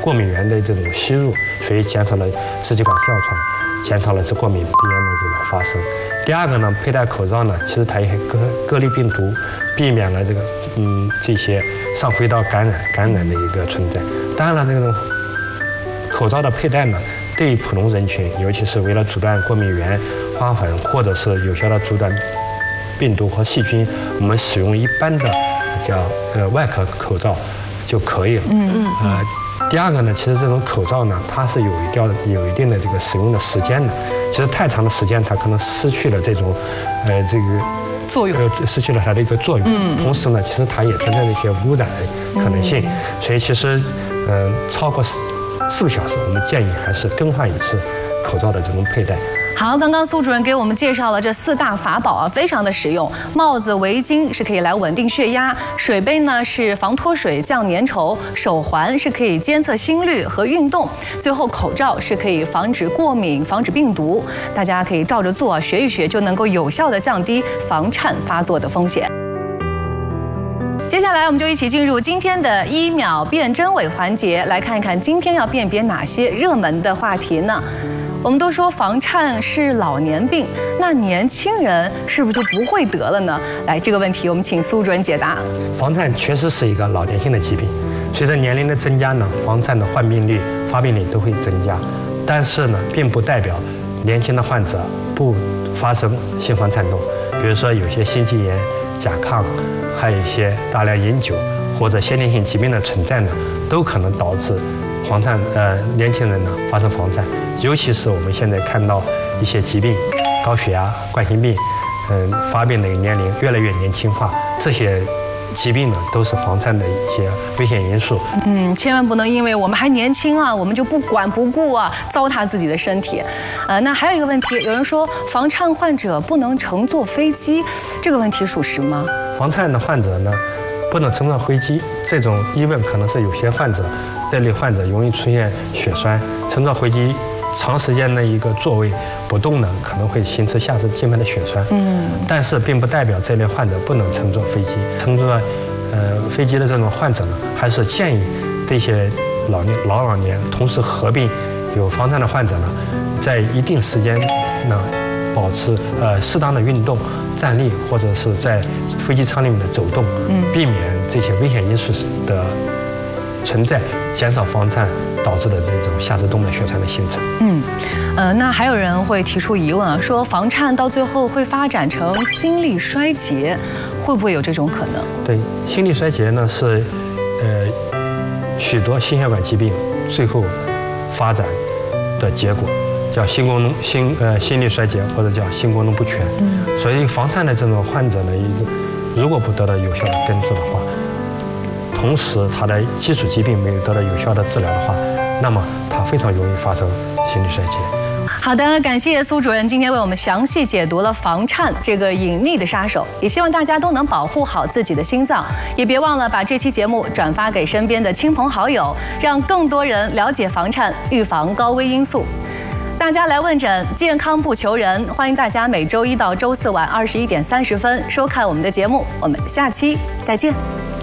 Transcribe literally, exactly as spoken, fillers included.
过敏源的这种吸入，所以减少了支气管哮喘，减少了这过敏鼻炎的这种发生。第二个呢，佩戴口罩呢，其实它也隔隔离病毒，避免了这个嗯这些上呼吸道感染感染的一个存在。当然了，这种口罩的佩戴呢，对于普通人群，尤其是为了阻断过敏源、花粉，或者是有效的阻断病毒和细菌，我们使用一般的叫呃外科口罩就可以了。嗯嗯。呃，第二个呢，其实这种口罩呢，它是有一定的有一定的这个使用的时间的。其实太长的时间，它可能失去了这种呃这个作用， 呃失去了它的一个作用。嗯。同时呢，其实它也存在着一些污染的可能性。嗯。所以其实嗯、呃、超过四四个小时，我们建议还是更换一次口罩的这种佩戴。 好，刚刚苏主任给我们介绍了这四大法宝啊，非常的实用。帽子、围巾是可以来稳定血压，水杯呢是防脱水、降粘稠，手环是可以监测心率和运动，最后口罩是可以防止过敏、防止病毒。大家可以照着做啊，学一学，就能够有效的降低房颤发作的风险。接下来，我们就一起进入今天的一秒辨真伪环节，来看一看今天要辨别哪些热门的话题呢？我们都说房颤是老年病，那年轻人是不是就不会得了呢？来，这个问题我们请苏主任解答。 房颤确实是一个老年性的疾病，随着年龄的增加呢，房颤的患病率、发病率都会增加。但是呢，并不代表年轻的患者不发生心房颤动。比如说，有些心肌炎、甲亢，还有一些大量饮酒或者先天性疾病的存在呢，都可能导致房颤呃年轻人呢发生房颤。尤其是我们现在看到一些疾病，高血压、冠心病，嗯，发病的年龄越来越年轻化，这些疾病呢都是房颤的一些危险因素。 嗯，千万不能因为我们还年轻啊，我们就不管不顾啊，糟蹋自己的身体。呃，那还有一个问题，有人说房颤患者不能乘坐飞机，这个问题属实吗？ 房颤的患者呢，不能乘坐飞机，这种疑问可能是有些患者，这类患者容易出现血栓，乘坐飞机长时间的一个座位不动呢，可能会形成下肢静脉的血栓。嗯，但是并不代表这类患者不能乘坐飞机。乘坐呃飞机的这种患者呢，还是建议这些老年老老年同时合并有房颤的患者呢，在一定时间呢保持呃适当的运动、站立或者是在飞机舱里面的走动，嗯，避免这些危险因素的存在，减少房颤导致的这种下肢动脉血栓的形成。嗯， 呃，那还有人会提出疑问啊，说房颤到最后会发展成心力衰竭，会不会有这种可能？ 对，心力衰竭呢是呃许多心血管疾病最后发展的结果，叫心功能心呃心力衰竭或者叫心功能不全。嗯，所以房颤的这种患者呢，一个如果不得到有效的根治的话，同时他的基础疾病没有得到有效的治疗的话，那么他非常容易发生心力衰竭。 好的，感谢苏主任今天为我们详细解读了房颤这个隐匿的杀手，也希望大家都能保护好自己的心脏，也别忘了把这期节目转发给身边的亲朋好友，让更多人了解房颤，预防高危因素。大家来问诊，健康不求人，欢迎大家每周一到周四晚二十一点三十分收看我们的节目，我们下期再见。